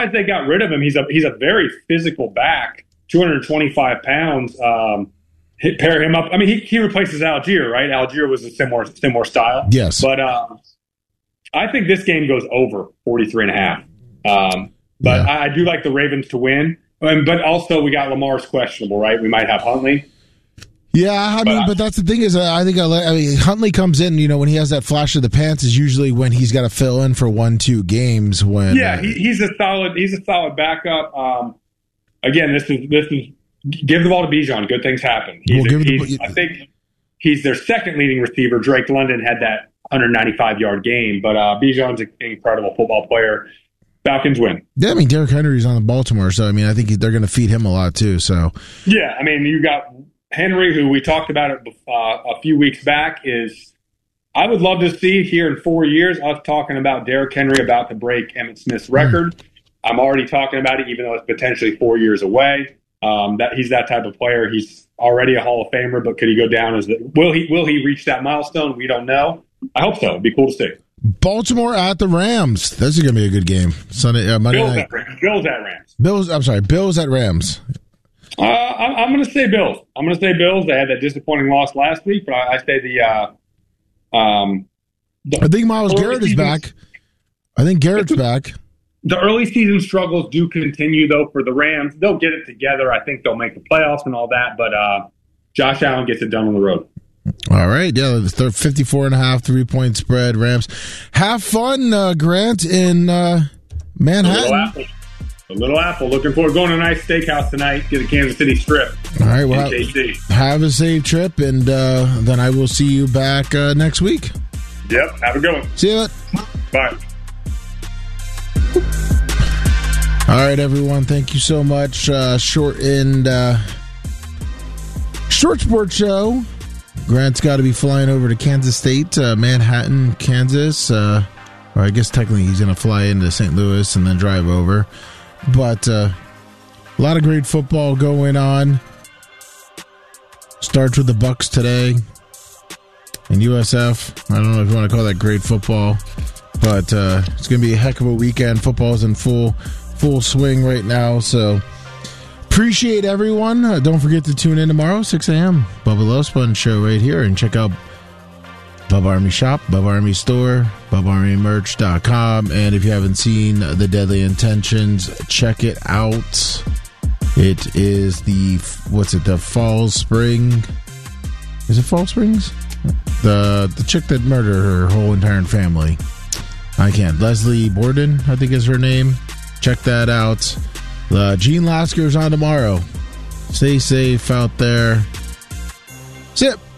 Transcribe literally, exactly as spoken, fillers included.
surprised they got rid of him. He's a he's a very physical back, two hundred twenty-five pounds. Um, hit, pair him up. I mean, he, he replaces Algier, right? Algier was a similar similar style. Yes. But um, I think this game goes over forty-three and a half. Um, but Yeah. I, I do like the Ravens to win. Um, but also, we got Lamar's questionable, right? We might have Huntley. Yeah, I mean, But- but that's the thing is, uh, I think I, li- I mean, Huntley comes in. You know, when he has that flash of the pants, is usually when he's got to fill in for one, two games. When Yeah, he, he's a solid. He's a solid backup. Um, again, this is this is give the ball to Bijan. Good things happen. He's We'll a- give it to- he's- I think he's their second leading receiver. Drake London had that one hundred ninety-five yard game, but uh, Bijan's an incredible football player. Falcons win. yeah, I mean, Derrick Henry's on the Baltimore, so I mean, I think they're going to feed him a lot too. So Yeah, I mean, you got Henry, who we talked about it uh, a few weeks back. Is I would love to see here in four years us talking about Derrick Henry about to break Emmitt Smith's record. Mm. I'm already talking about it, even though it's potentially four years away. Um, that he's that type of player. He's already a Hall of Famer, but could he go down as the, will he will he reach that milestone? We don't know. I hope so. It'd be cool to see. Baltimore at the Rams. This is going to be a good game. Sunday, uh, Monday Bills night. at Rams. Bills at Rams. Bills. I'm sorry, Bills at Rams. Uh, I'm, I'm going to say Bills. I'm going to say Bills. They had that disappointing loss last week, but I, I say the. Uh, um, the I think Myles Garrett is season, back. I think Garrett's back. The early season struggles do continue, though, for the Rams. They'll get it together. I think they'll make the playoffs and all that, but uh, Josh Allen gets it done on the road. All right, yeah, the fifty-four and a half three-point spread, Rams. Have fun, uh, Grant, in uh, Manhattan. A little apple. A little apple. Looking forward to going to a nice steakhouse tonight, get a Kansas City strip. All right, well, K C. Have a safe trip, and uh, then I will see you back uh, next week. Yep, have a good one. See you. Bye. All right, everyone, thank you so much. Uh, short and uh, short sports show. Grant's got to be flying over to Kansas State, uh, Manhattan, Kansas. Uh, or I guess technically he's going to fly into Saint Louis and then drive over. But uh, a lot of great football going on. Starts with the Bucks today. And U S F, I don't know if you want to call that great football. But uh, it's going to be a heck of a weekend. Football's in full full swing right now. So appreciate everyone. Uh, don't forget to tune in tomorrow, six a.m. Bubba Lowspun Show right here. And check out Bubba Army Shop, Bubba Army Store, Bubba Army Merch dot com. And if you haven't seen The Deadly Intentions, check it out. It is the, what's it, the Fall Spring? Is it Fall Springs? The the chick that murdered her whole entire family. I can't. Leslie Borden, I think is her name. Check that out. Uh, Gene Lasker's on tomorrow. Stay safe out there. Sip.